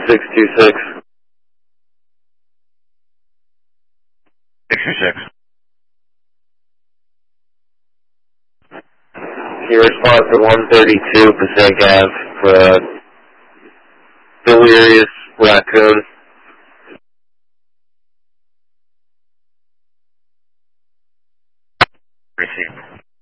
626. 626. Can you respond to 132 Passaic Ave for a delirious raccoon? Received.